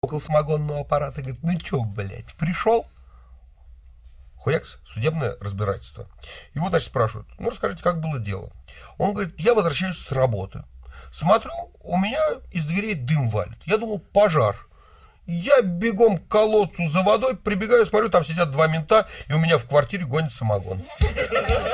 около самогонного аппарата, говорит, ну чё, блядь, пришел? Хуякс, судебное разбирательство. Его, значит, спрашивают, ну расскажите, как было дело. Он говорит, я возвращаюсь с работы. Смотрю, у меня из дверей дым валит. Я думал, пожар. Я бегом к колодцу за водой, прибегаю, смотрю, там сидят два мента, и у меня в квартире гонит самогон.